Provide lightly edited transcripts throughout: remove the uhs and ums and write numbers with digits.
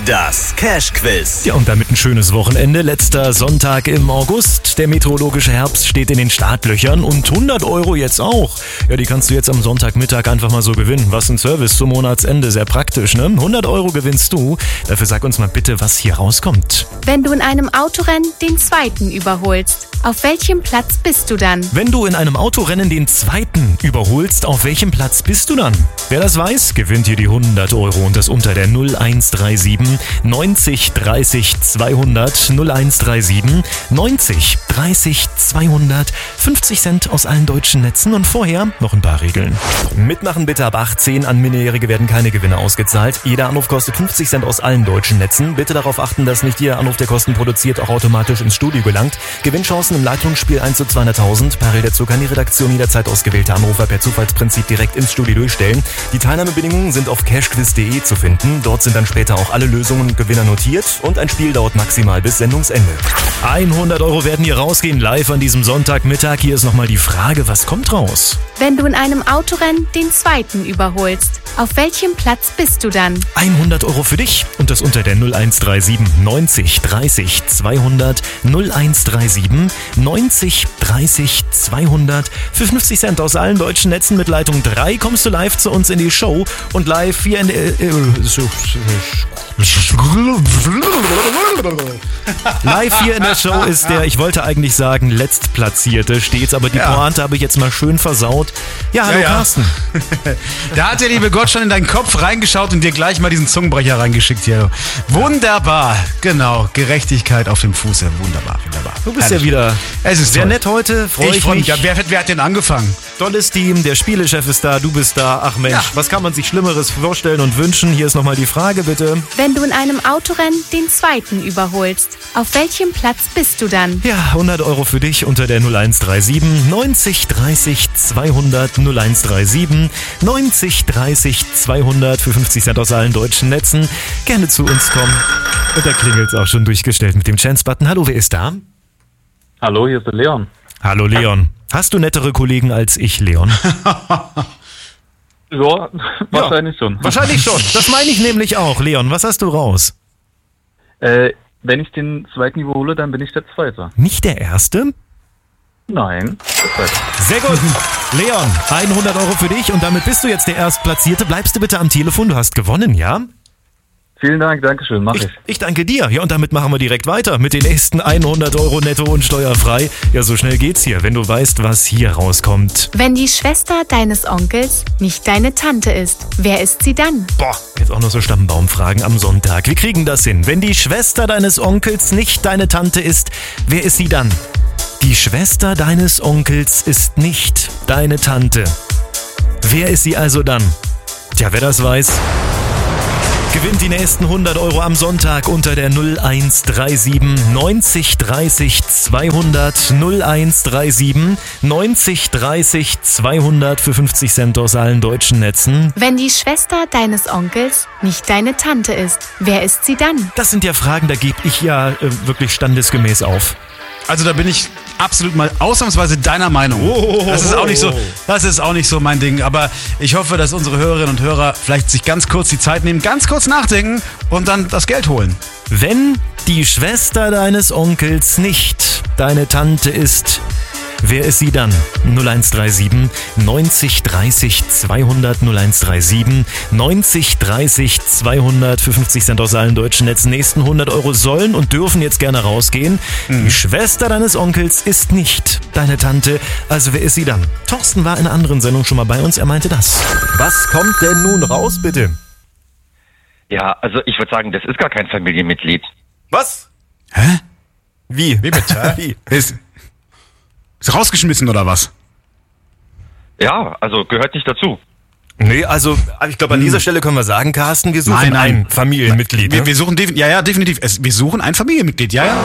Das Cash-Quiz. Ja, und damit ein schönes Wochenende. Letzter Sonntag im August. Der meteorologische Herbst steht in den Startlöchern und 100 Euro jetzt auch. Ja, die kannst du jetzt am Sonntagmittag einfach mal so gewinnen. Was ein Service zum Monatsende. Sehr praktisch, ne? 100 Euro gewinnst du. Dafür sag uns mal bitte, was hier rauskommt. Wenn du in einem Autorennen den Zweiten überholst, auf welchem Platz bist du dann? Wenn du in einem Autorennen den Zweiten überholst, auf welchem Platz bist du dann? Wer das weiß, gewinnt hier die 100 Euro und das unter der 0137 90 30 200 0137 90 30 200 50 Cent aus allen deutschen Netzen und vorher noch ein paar Regeln. Mitmachen bitte ab 18, an Minderjährige werden keine Gewinne ausgezahlt. Jeder Anruf kostet 50 Cent aus allen deutschen Netzen. Bitte darauf achten, dass nicht jeder Anruf, der Kosten produziert, auch automatisch ins Studio gelangt. Gewinnchancen im Leitungsspiel 1 zu 200.000. Parallel dazu kann die Redaktion jederzeit ausgewählte Anrufer per Zufallsprinzip direkt ins Studio durchstellen. Die Teilnahmebedingungen sind auf cashquiz.de zu finden. Dort sind dann später auch alle Lösungen und Gewinner notiert und ein Spiel dauert maximal bis Sendungsende. 100 Euro werden hier rausgehen, live an diesem Sonntagmittag. Hier ist nochmal die Frage, was kommt raus? Wenn du in einem Autorennen den Zweiten überholst, auf welchem Platz bist du dann? 100 Euro für dich und das unter der 0137 90 30 200 0137 90 30 200 für 50 Cent aus allen deutschen Netzen mit Leitung 3 kommst du live zu uns in die Show und live hier in der live hier in der Show ist der, ich wollte eigentlich sagen, Letztplatzierte stets, aber die Pointe habe ich jetzt mal schön versaut. Ja, hallo Carsten. Da hat der liebe Gott schon in deinen Kopf reingeschaut und dir gleich mal diesen Zungenbrecher reingeschickt hier. Wunderbar, genau, Gerechtigkeit auf dem Fuße, wunderbar, wunderbar. Du bist ja wieder es ist sehr toll. nett heute, freue ich mich. Ja, wer hat denn angefangen? Tolles Team, der Spielechef ist da, du bist da. Ach Mensch, was kann man sich Schlimmeres vorstellen und wünschen? Hier ist nochmal die Frage, bitte. Wenn du in einem Autorennen den Zweiten überholst, auf welchem Platz bist du dann? Ja, 100 Euro für dich unter der 0137 90 30 200 0137 90 30 200 für 50 Cent aus allen deutschen Netzen. Gerne zu uns kommen. Und da klingelt's auch schon durchgestellt mit dem Chance-Button. Hallo, wer ist da? Hallo, hier ist der Leon. Hallo Leon. Hast du nettere Kollegen als ich, Leon? Ja, wahrscheinlich schon. Wahrscheinlich schon. Das meine ich nämlich auch. Leon, was hast du raus? Wenn ich den Zweiten überhole, dann bin ich der Zweite. Nicht der Erste? Nein, der Zweite. Sehr gut. Leon, 100 Euro für dich und damit bist du jetzt der Erstplatzierte. Bleibst du bitte am Telefon, du hast gewonnen, ja? Vielen Dank, Dankeschön, mach ich. Ich danke dir. Ja, und damit machen wir direkt weiter mit den nächsten 100 Euro netto und steuerfrei. Ja, so schnell geht's hier, wenn du weißt, was hier rauskommt. Wenn die Schwester deines Onkels nicht deine Tante ist, wer ist sie dann? Boah, jetzt auch noch so Stammbaumfragen am Sonntag. Wir kriegen das hin. Wenn die Schwester deines Onkels nicht deine Tante ist, wer ist sie dann? Die Schwester deines Onkels ist nicht deine Tante. Wer ist sie also dann? Tja, wer das weiß, gewinnt die nächsten 100 Euro am Sonntag unter der 0137 90 30 200 0137 90 30 200 für 50 Cent aus allen deutschen Netzen. Wenn die Schwester deines Onkels nicht deine Tante ist, wer ist sie dann? Das sind ja Fragen, da gebe ich ja wirklich standesgemäß auf. Also da bin ich absolut mal ausnahmsweise deiner Meinung. Das ist auch nicht so mein Ding. Aber ich hoffe, dass unsere Hörerinnen und Hörer vielleicht sich ganz kurz die Zeit nehmen, ganz kurz nachdenken und dann das Geld holen. Wenn die Schwester deines Onkels nicht deine Tante ist, wer ist sie dann? 0137 90 30 200 0137 90 30 200 für 50 Cent aus allen deutschen Netzen. Nächsten 100 Euro sollen und dürfen jetzt gerne rausgehen. Die Schwester deines Onkels ist nicht deine Tante. Also wer ist sie dann? Thorsten war in einer anderen Sendung schon mal bei uns. Er meinte das. Was kommt denn nun raus, bitte? Ja, also ich würde sagen, das ist gar kein Familienmitglied. Was? Hä? Wie? Wie bitte? Wie? Ist rausgeschmissen oder was? Ja, also gehört nicht dazu. Nee, also ich glaube, an dieser Stelle können wir sagen, Carsten, wir suchen ein Familienmitglied. Wir suchen definitiv. Wir suchen ein Familienmitglied, ja.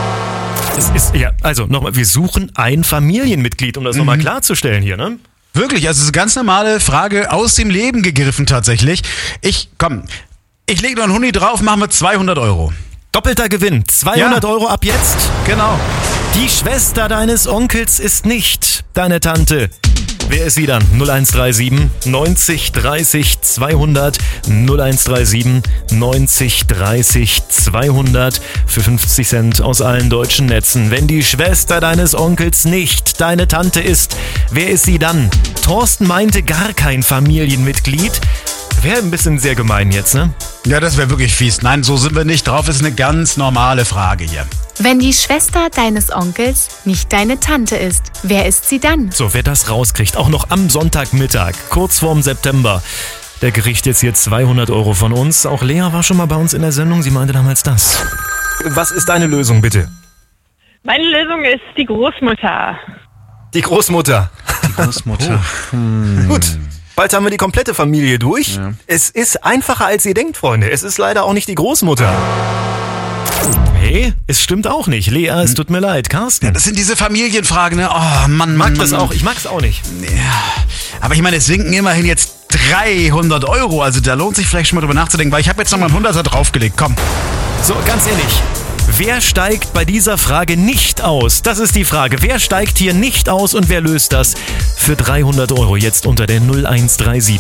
Also nochmal, wir suchen ein Familienmitglied, um das nochmal klarzustellen hier, ne? Wirklich, also es ist eine ganz normale Frage aus dem Leben gegriffen tatsächlich. Ich lege noch einen Huni drauf, machen wir 200 Euro. Doppelter Gewinn, 200 Euro ab jetzt. Genau. Die Schwester deines Onkels ist nicht deine Tante. Wer ist sie dann? 0137 90 30 200 0137 90 30 200 für 50 Cent aus allen deutschen Netzen. Wenn die Schwester deines Onkels nicht deine Tante ist, wer ist sie dann? Thorsten meinte gar kein Familienmitglied. Wäre ein bisschen sehr gemein jetzt, ne? Ja, das wäre wirklich fies. Nein, so sind wir nicht drauf. Ist eine ganz normale Frage hier. Wenn die Schwester deines Onkels nicht deine Tante ist, wer ist sie dann? So, wer das rauskriegt, auch noch am Sonntagmittag, kurz vorm September, der kriegt jetzt hier 200 Euro von uns. Auch Lea war schon mal bei uns in der Sendung, sie meinte damals das. Was ist deine Lösung, bitte? Meine Lösung ist die Großmutter. Die Großmutter. Die Großmutter. Gut. Bald haben wir die komplette Familie durch. Ja. Es ist einfacher, als ihr denkt, Freunde. Es ist leider auch nicht die Großmutter. Nee, es stimmt auch nicht. Lea, es tut mir leid. Carsten? Ja, das sind diese Familienfragen, ne? Oh, Mann. Ich mag's auch nicht. Ja, aber ich meine, es sinken immerhin jetzt 300 Euro. Also da lohnt sich vielleicht schon mal drüber nachzudenken, weil ich habe jetzt nochmal einen 100er draufgelegt. Komm. So, ganz ehrlich. Wer steigt bei dieser Frage nicht aus? Das ist die Frage. Wer steigt hier nicht aus und wer löst das für 300 Euro jetzt unter der 0137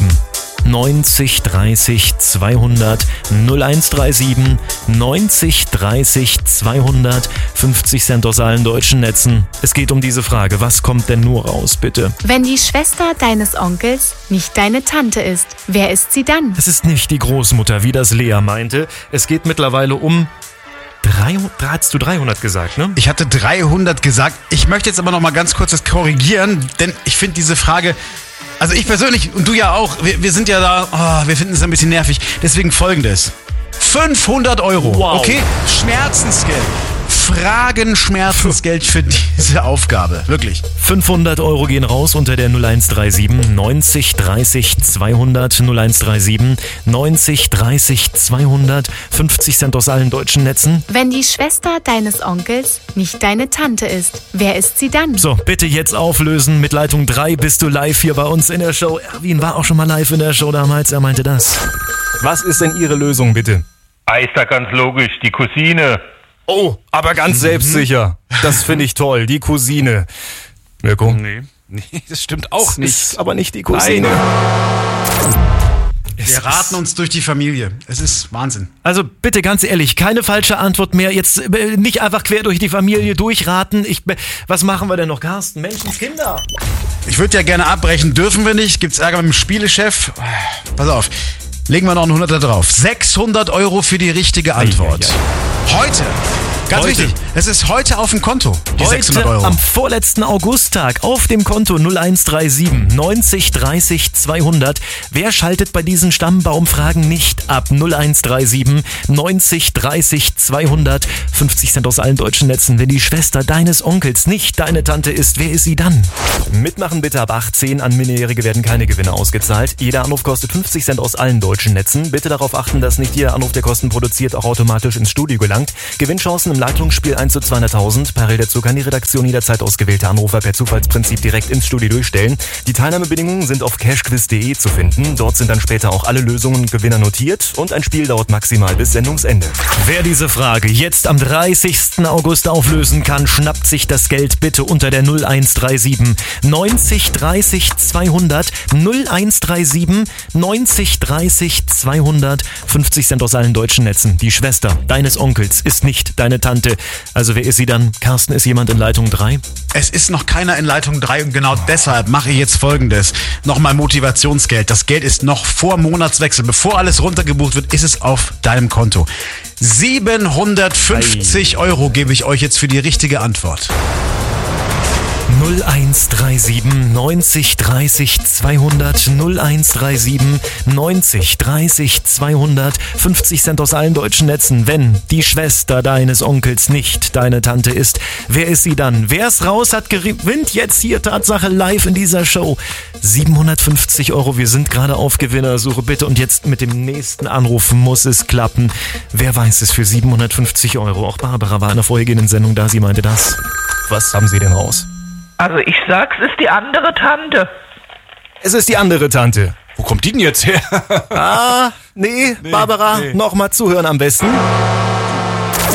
90 30 200 0137 90 30 200 50 Cent aus allen deutschen Netzen. Es geht um diese Frage. Was kommt denn nur raus, bitte? Wenn die Schwester deines Onkels nicht deine Tante ist, wer ist sie dann? Es ist nicht die Großmutter, wie das Lea meinte. Es geht mittlerweile um 300, hast du 300 gesagt, ne? Ich hatte 300 gesagt. Ich möchte jetzt aber noch mal ganz kurz das korrigieren, denn ich finde diese Frage, also ich persönlich und du ja auch, wir sind ja da, wir finden es ein bisschen nervig. Deswegen Folgendes. 500 Euro, wow. Okay? Schmerzensgeld. Schmerzensgeld für diese Aufgabe. Wirklich. 500 Euro gehen raus unter der 0137 90 30 200 0137 90 30 200 50 Cent aus allen deutschen Netzen. Wenn die Schwester deines Onkels nicht deine Tante ist, wer ist sie dann? So, bitte jetzt auflösen. Mit Leitung 3 bist du live hier bei uns in der Show. Erwin war auch schon mal live in der Show damals. Er meinte das. Was ist denn Ihre Lösung, bitte? Ist da ganz logisch, die Cousine. Oh, aber ganz selbstsicher. Das finde ich toll, die Cousine. Mirko? Nee, das stimmt auch nicht. Ist aber nicht die Cousine. Wir raten uns durch die Familie. Es ist Wahnsinn. Also bitte ganz ehrlich, keine falsche Antwort mehr. Jetzt nicht einfach quer durch die Familie durchraten. Was machen wir denn noch, Carsten? Menschenskinder. Ich würde ja gerne abbrechen. Dürfen wir nicht? Gibt's Ärger mit dem Spielechef? Pass auf. Legen wir noch einen 100er drauf. 600 Euro für die richtige Antwort. Heute. Ganz wichtig, es ist heute auf dem Konto, die 600 Euro. Am vorletzten Augusttag auf dem Konto 0137 90 30 200. Wer schaltet bei diesen Stammbaumfragen nicht ab? 0137 90 30 200. 50 Cent aus allen deutschen Netzen. Wenn die Schwester deines Onkels nicht deine Tante ist, wer ist sie dann? Mitmachen bitte ab 18. An Minderjährige werden keine Gewinne ausgezahlt. Jeder Anruf kostet 50 Cent aus allen deutschen Netzen. Bitte darauf achten, dass nicht jeder Anruf, der Kosten produziert, auch automatisch ins Studio gelangt. Gewinnchancen im Leitungsspiel 1 zu 200.000. Parallel dazu kann die Redaktion jederzeit ausgewählte Anrufer per Zufallsprinzip direkt ins Studio durchstellen. Die Teilnahmebedingungen sind auf cashquiz.de zu finden. Dort sind dann später auch alle Lösungen und Gewinner notiert und ein Spiel dauert maximal bis Sendungsende. Wer diese Frage jetzt am 30. August auflösen kann, schnappt sich das Geld bitte unter der 0137 90 30 200 0137 90 30 200 50 Cent aus allen deutschen Netzen. Die Schwester deines Onkels ist nicht deine Tante. Also wer ist sie dann? Carsten, ist jemand in Leitung 3? Es ist noch keiner in Leitung 3 und genau deshalb mache ich jetzt Folgendes. Nochmal Motivationsgeld. Das Geld ist noch vor Monatswechsel. Bevor alles runtergebucht wird, ist es auf deinem Konto. 750 Euro gebe ich euch jetzt für die richtige Antwort. 0137 90 30 200 0137 90 30 200 50 Cent aus allen deutschen Netzen. Wenn die Schwester deines Onkels nicht deine Tante ist, wer ist sie dann? Wer es raus hat, gewinnt jetzt hier Tatsache live in dieser Show 750 Euro. Wir sind gerade auf Gewinnersuche, bitte. Und jetzt mit dem nächsten Anruf muss es klappen. Wer weiß es für 750 Euro? Auch Barbara war in der vorhergehenden Sendung da, sie meinte das. Was haben Sie denn raus? Also ich sag's, es ist die andere Tante. Es ist die andere Tante. Wo kommt die denn jetzt her? Nee, Barbara, nochmal zuhören am besten. Okay, jetzt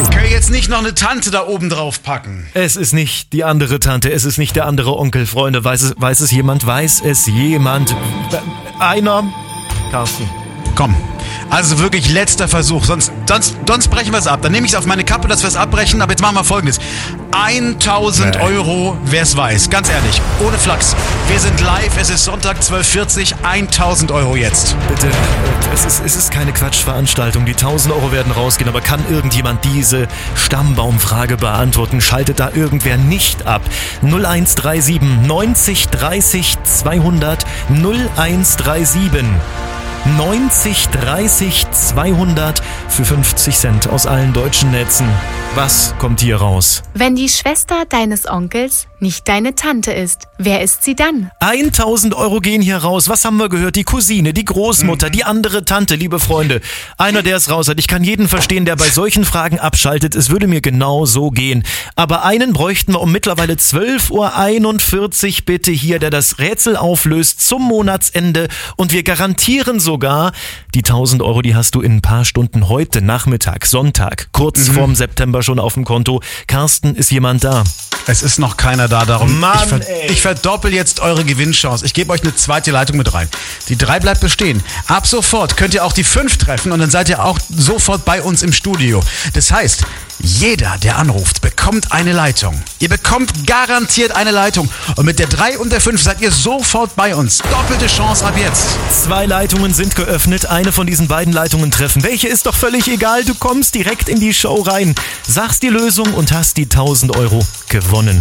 jetzt nicht noch eine Tante da oben drauf packen. Es ist nicht die andere Tante, es ist nicht der andere Onkel, Freunde. Weiß es jemand? Weiß es jemand? Einer? Carsten. Komm, also wirklich letzter Versuch, sonst brechen wir es ab. Dann nehme ich es auf meine Kappe, dass wir es abbrechen, aber jetzt machen wir Folgendes. 1.000 Euro, wer es weiß, ganz ehrlich, ohne Flachs. Wir sind live, es ist Sonntag 12.40 Uhr, 1.000 Euro jetzt. Bitte, es ist keine Quatschveranstaltung, die 1.000 Euro werden rausgehen, aber kann irgendjemand diese Stammbaumfrage beantworten? Schaltet da irgendwer nicht ab? 0137 90 30 200 0137 90 30 200 für 50 Cent aus allen deutschen Netzen. Was kommt hier raus? Wenn die Schwester deines Onkels nicht deine Tante ist, wer ist sie dann? 1.000 Euro gehen hier raus. Was haben wir gehört? Die Cousine, die Großmutter, die andere Tante, liebe Freunde. Einer, der es raus hat. Ich kann jeden verstehen, der bei solchen Fragen abschaltet. Es würde mir genau so gehen. Aber einen bräuchten wir um mittlerweile 12.41 Uhr bitte hier, der das Rätsel auflöst zum Monatsende. Und wir garantieren sogar, die 1.000 Euro, die hast du in ein paar Stunden heute Nachmittag, Sonntag, kurz vorm September schon auf dem Konto. Carsten, ist jemand da? Es ist noch keiner da, darum Mann, ich verdoppel jetzt eure Gewinnchance. Ich gebe euch eine zweite Leitung mit rein. Die 3 bleibt bestehen. Ab sofort könnt ihr auch die 5 treffen und dann seid ihr auch sofort bei uns im Studio. Das heißt, jeder, der anruft, bekommt eine Leitung. Ihr bekommt garantiert eine Leitung. Und mit der 3 und der 5 seid ihr sofort bei uns. Doppelte Chance ab jetzt. 2 Leitungen sind geöffnet. Eine von diesen beiden Leitungen treffen. Welche ist doch völlig egal. Du kommst direkt in die Show rein. Sagst die Lösung und hast die 1.000 Euro gewonnen.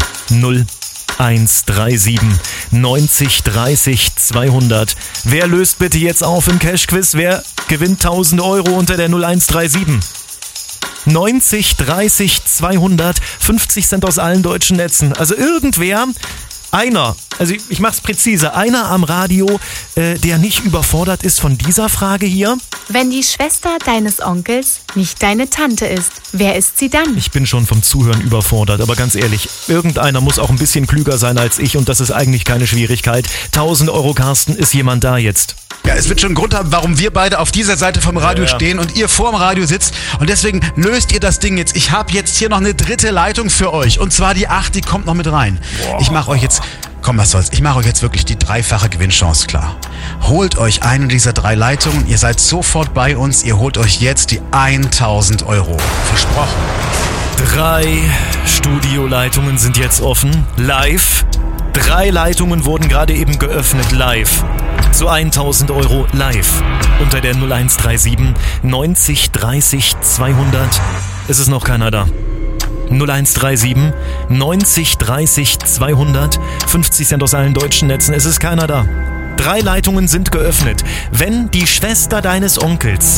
0137 90 30 200. Wer löst bitte jetzt auf im Cash-Quiz? Wer gewinnt 1.000 Euro unter der 0137? 90 30 200, 50 Cent aus allen deutschen Netzen. Also irgendwer, einer, also ich mach's präzise, einer am Radio, der nicht überfordert ist von dieser Frage hier. Wenn die Schwester deines Onkels nicht deine Tante ist, wer ist sie dann? Ich bin schon vom Zuhören überfordert, aber ganz ehrlich, irgendeiner muss auch ein bisschen klüger sein als ich und das ist eigentlich keine Schwierigkeit. 1.000 Euro, Carsten, ist jemand da jetzt? Ja, es wird schon einen Grund haben, warum wir beide auf dieser Seite vom Radio stehen und ihr vorm Radio sitzt. Und deswegen löst ihr das Ding jetzt. Ich habe jetzt hier noch eine 3. Leitung für euch. Und zwar die 8, die kommt noch mit rein. Ich mache euch jetzt, komm, was soll's, ich mache euch jetzt wirklich die 3-fache Gewinnchance klar. Holt euch eine dieser 3 Leitungen. Ihr seid sofort bei uns. Ihr holt euch jetzt die 1.000 Euro. Versprochen. 3 Studioleitungen sind jetzt offen. Live. 3 Leitungen wurden gerade eben geöffnet. Live. Zu 1.000 Euro live. Unter der 0137 90 30 200. Es ist noch keiner da. 0137 90 30 200. 50 Cent aus allen deutschen Netzen. Es ist keiner da. 3 Leitungen sind geöffnet. Wenn die Schwester deines Onkels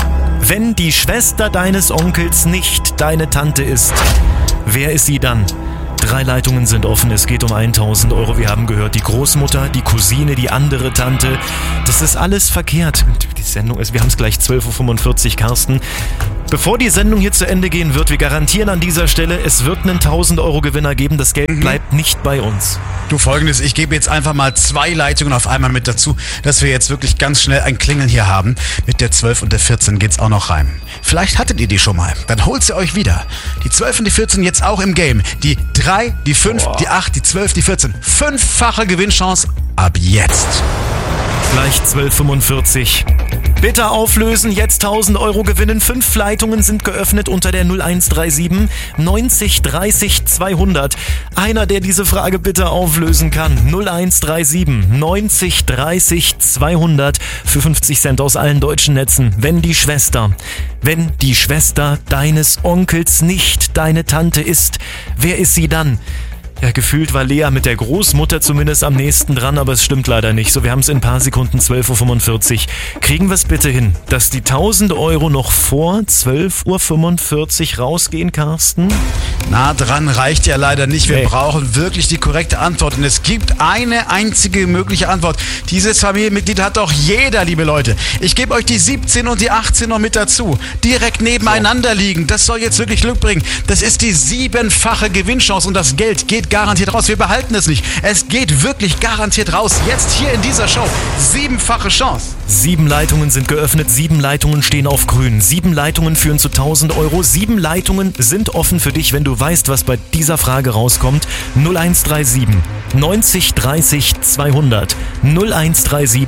nicht deine Tante ist, wer ist sie dann? 3 Leitungen sind offen, es geht um 1.000 Euro. Wir haben gehört, die Großmutter, die Cousine, die andere Tante. Das ist alles verkehrt. Die Sendung ist, wir haben es gleich 12.45 Uhr, Carsten. Bevor die Sendung hier zu Ende gehen wird, wir garantieren an dieser Stelle, es wird einen 1.000 Euro Gewinner geben. Das Geld bleibt nicht bei uns. Du, Folgendes, ich gebe jetzt einfach mal 2 Leitungen auf einmal mit dazu, dass wir jetzt wirklich ganz schnell ein Klingeln hier haben. Mit der 12 und der 14 geht's auch noch rein. Vielleicht hattet ihr die schon mal, dann holt sie euch wieder. Die 12 und die 14 jetzt auch im Game. Die 3, die 5, die 8, die 12, die 14. 5-fache Gewinnchance ab jetzt. Gleich 12.45 Uhr. Bitte auflösen, jetzt 1.000 Euro gewinnen. 5 Leitungen sind geöffnet unter der 0137 90 30 200. Einer, der diese Frage bitte auflösen kann. 0137 90 30 200 für 50 Cent aus allen deutschen Netzen. Wenn die Schwester deines Onkels nicht deine Tante ist, wer ist sie dann? Ja, gefühlt war Lea mit der Großmutter zumindest am nächsten dran, aber es stimmt leider nicht. So, wir haben es in ein paar Sekunden, 12.45 Uhr. Kriegen wir es bitte hin, dass die 1.000 Euro noch vor 12.45 Uhr rausgehen, Carsten? Na, dran reicht ja leider nicht. Wir brauchen wirklich die korrekte Antwort. Und es gibt eine einzige mögliche Antwort. Dieses Familienmitglied hat doch jeder, liebe Leute. Ich gebe euch die 17 und die 18 noch mit dazu. Direkt nebeneinander liegen. Das soll jetzt wirklich Glück bringen. Das ist die 7-fache Gewinnchance und das Geld geht garantiert raus. Wir behalten es nicht. Es geht wirklich garantiert raus. Jetzt hier in dieser Show. 7-fache Chance. 7 Leitungen sind geöffnet, 7 Leitungen stehen auf grün. 7 Leitungen führen zu 1.000 Euro. 7 Leitungen sind offen für dich, wenn du weißt, was bei dieser Frage rauskommt. 0137 90 30 200. 0137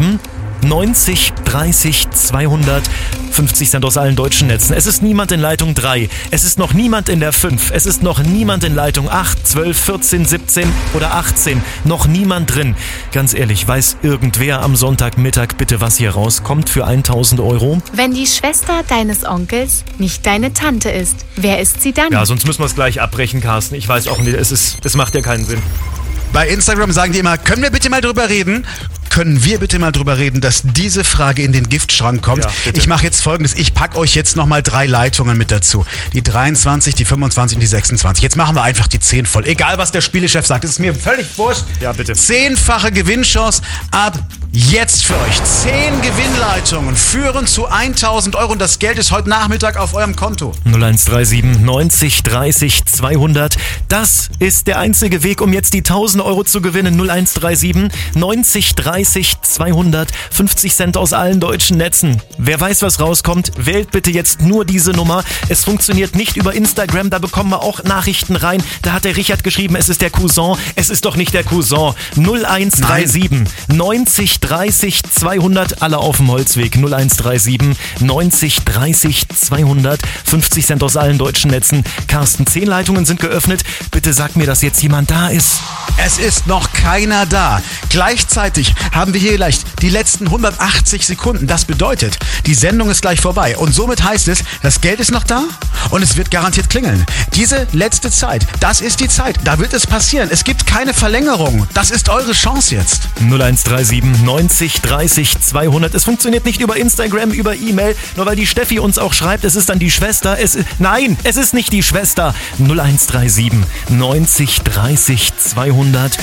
90 30 200. 50 Cent aus allen deutschen Netzen. Es ist niemand in Leitung 3. Es ist noch niemand in der 5. Es ist noch niemand in Leitung 8, 12, 14, 17 oder 18. Noch niemand drin. Ganz ehrlich, weiß irgendwer am Sonntagmittag bitte, was hier rauskommt für 1.000 Euro? Wenn die Schwester deines Onkels nicht deine Tante ist, wer ist sie dann? Ja, sonst müssen wir es gleich abbrechen, Carsten. Ich weiß auch nicht, es macht ja keinen Sinn. Bei Instagram sagen die immer, können wir bitte mal drüber reden? Können wir bitte mal drüber reden, dass diese Frage in den Giftschrank kommt? Ja, ich mache jetzt Folgendes. Ich packe euch jetzt nochmal 3 Leitungen mit dazu. Die 23, die 25 und die 26. Jetzt machen wir einfach die 10 voll. Egal, was der Spielechef sagt. Das ist mir völlig wurscht. Ja, bitte. 10-fache Gewinnchance ab jetzt für euch. 10 Gewinnleitungen führen zu 1.000 Euro und das Geld ist heute Nachmittag auf eurem Konto. 0137 90 30 200. Das ist der einzige Weg, um jetzt die 1.000 Euro zu gewinnen. 0137 90 30 200. 50 Cent aus allen deutschen Netzen. Wer weiß, was rauskommt, wählt bitte jetzt nur diese Nummer. Es funktioniert nicht über Instagram, da bekommen wir auch Nachrichten rein. Da hat der Richard geschrieben, es ist der Cousin. Es ist doch nicht der Cousin. 0137 90 30 200. Alle auf dem Holzweg. 0137 90 30 200. 50 Cent aus allen deutschen Netzen. Carsten, 10 Leitungen sind geöffnet. Bitte sag mir, dass jetzt jemand da ist. Es ist noch keiner da. Gleichzeitig haben wir hier gleich die letzten 180 Sekunden. Das bedeutet, die Sendung ist gleich vorbei. Und somit heißt es, das Geld ist noch da und es wird garantiert klingeln. Diese letzte Zeit, das ist die Zeit. Da wird es passieren. Es gibt keine Verlängerung. Das ist eure Chance jetzt. 0137 90 30 200. Es funktioniert nicht über Instagram, über E-Mail. Nur weil die Steffi uns auch schreibt, es ist dann die Schwester. Nein, es ist nicht die Schwester. 0137 90 30 200.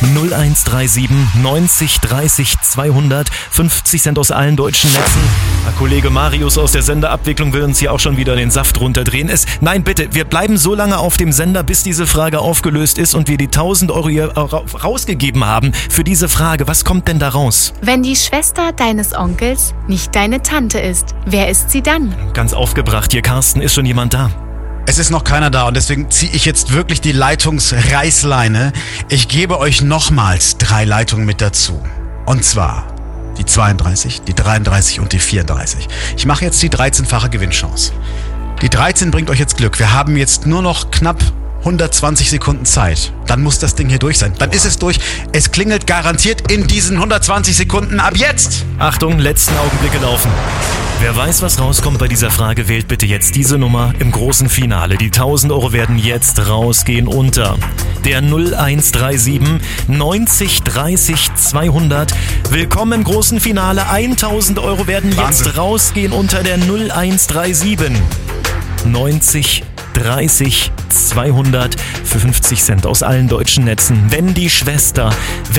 0137 90 30 200. 50 Cent aus allen deutschen Netzen. Der Kollege Marius aus der Senderabwicklung will uns hier auch schon wieder den Saft runterdrehen. Nein, bitte, wir bleiben so lange auf dem Sender, bis diese Frage aufgelöst ist und wir die 1.000 Euro hier rausgegeben haben für diese Frage. Was kommt denn da raus? Wenn die Schwester deines Onkels nicht deine Tante ist, wer ist sie dann? Ganz aufgebracht hier, Carsten, ist schon jemand da? Es ist noch keiner da und deswegen ziehe ich jetzt wirklich die Leitungsreißleine. Ich gebe euch nochmals 3 Leitungen mit dazu. Und zwar die 32, die 33 und die 34. Ich mache jetzt die 13-fache Gewinnchance. Die 13 bringt euch jetzt Glück. Wir haben jetzt nur noch knapp 120 Sekunden Zeit. Dann muss das Ding hier durch sein. Dann ist es durch. Es klingelt garantiert in diesen 120 Sekunden ab jetzt. Achtung, letzten Augenblicke laufen. Wer weiß, was rauskommt bei dieser Frage, wählt bitte jetzt diese Nummer im großen Finale. Die 1.000 Euro werden jetzt rausgehen unter der 0137 90 30 200. Willkommen im großen Finale. 1.000 Euro werden jetzt rausgehen unter der 0137 90 30 200 für 50 Cent aus allen deutschen Netzen. Wenn die Schwester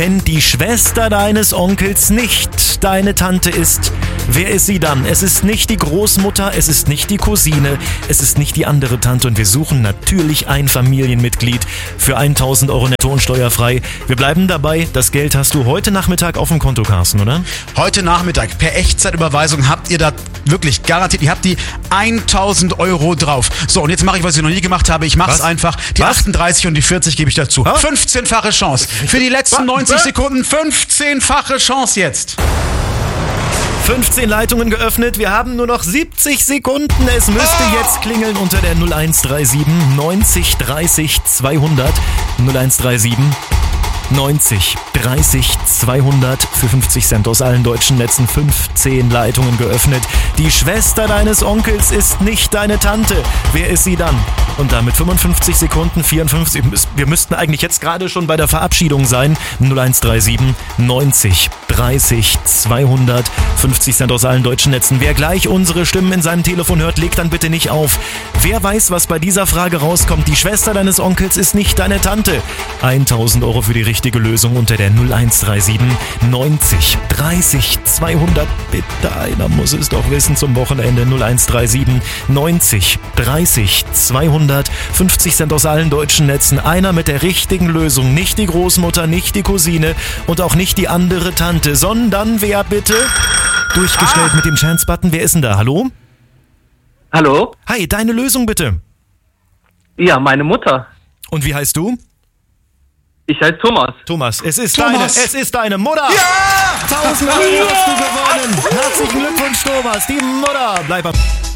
deines Onkels nicht deine Tante ist, wer ist sie dann? Es ist nicht die Großmutter, es ist nicht die Cousine, es ist nicht die andere Tante und wir suchen natürlich ein Familienmitglied für 1.000 Euro netto und steuerfrei. Wir bleiben dabei, das Geld hast du heute Nachmittag auf dem Konto, Carsten, oder? Heute Nachmittag per Echtzeitüberweisung habt ihr da wirklich garantiert, ihr habt die 1.000 Euro drauf. So, und jetzt mache ich, was ich noch nie gemacht habe. Ich mache es einfach. Die 38 und die 40 gebe ich dazu. 15-fache Chance. Für die letzten 90 Sekunden 15-fache Chance jetzt. 15 Leitungen geöffnet. Wir haben nur noch 70 Sekunden. Es müsste jetzt klingeln unter der 0137 90 30 200. 0137 90 30 200 für 50 Cent aus allen deutschen Netzen. 15 Leitungen geöffnet. Die Schwester deines Onkels ist nicht deine Tante. Wer ist sie dann? Und damit 55 Sekunden, 54. Wir müssten eigentlich jetzt gerade schon bei der Verabschiedung sein. 0137 90 30 200 50 Cent aus allen deutschen Netzen. Wer gleich unsere Stimmen in seinem Telefon hört, legt dann bitte nicht auf. Wer weiß, was bei dieser Frage rauskommt? Die Schwester deines Onkels ist nicht deine Tante. 1.000 Euro für die richtige Lösung unter der 0137 90 30 200. Bitte, einer muss es doch wissen zum Wochenende. 0137 90 30 200. 50 Cent aus allen deutschen Netzen. Einer mit der richtigen Lösung. Nicht die Großmutter, nicht die Cousine und auch nicht die andere Tante, sondern wer bitte? Durchgestellt mit dem Chance-Button. Wer ist denn da? Hallo? Hallo? Hi, deine Lösung bitte. Ja, meine Mutter. Und wie heißt du? Ich heiße Thomas. Thomas, es ist Thomas. deine Mutter. Ja! 1000 Euro hast du gewonnen. Herzlichen Glückwunsch, Thomas. Die Mutter. Bleib ab.